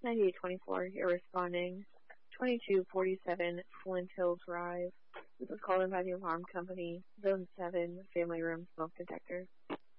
9824, you're responding. 2247 Flint Hills Drive. This is called in by the alarm company. Zone 7, family room smoke detector.